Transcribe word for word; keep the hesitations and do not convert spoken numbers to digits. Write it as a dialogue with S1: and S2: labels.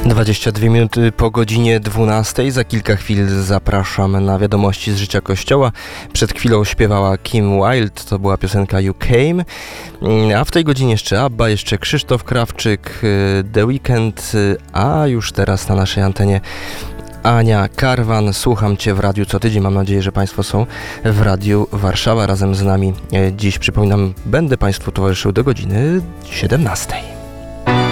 S1: dwadzieścia dwie minuty po godzinie dwunastej. Za kilka chwil zapraszam na wiadomości z życia Kościoła. Przed chwilą śpiewała Kim Wilde, to była piosenka You Came. A w tej godzinie jeszcze Abba, jeszcze Krzysztof Krawczyk, The Weekend, a już teraz na naszej antenie Ania Karwan. Słucham Cię w radiu co tydzień. Mam nadzieję, że Państwo są w Radiu Warszawa razem z nami. Dziś, przypominam, będę Państwu towarzyszył do godziny siedemnastej.